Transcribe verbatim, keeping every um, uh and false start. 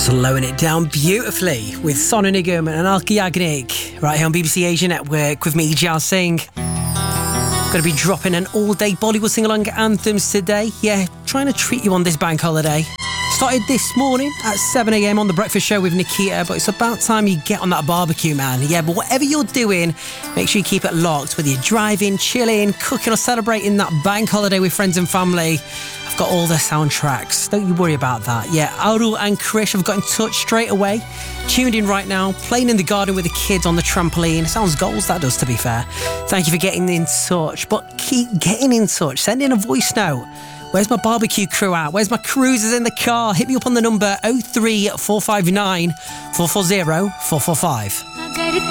Slowing it down beautifully with Sonu Nigam and Alka Yagnik right here on B B C Asia Network with me, Jazz Singh. Going to be dropping an all-day Bollywood sing-along anthems today. Yeah, trying to treat you on this bank holiday. Started this morning at seven a.m. on The Breakfast Show with Nikita, but it's about time you get on that barbecue, man. Yeah, but whatever you're doing, make sure you keep it locked, whether you're driving, chilling, cooking or celebrating that bank holiday with friends and family. I've got all the soundtracks. Don't you worry about that. Yeah, Aru and Krish have got in touch straight away. Tuned in right now, playing in the garden with the kids on the trampoline. Sounds goals, that does, to be fair. Thank you for getting in touch, but keep getting in touch. Send in a voice note. Where's my barbecue crew at? Where's my cruisers in the car? Hit me up on the number oh three four five nine, four four zero, four four five.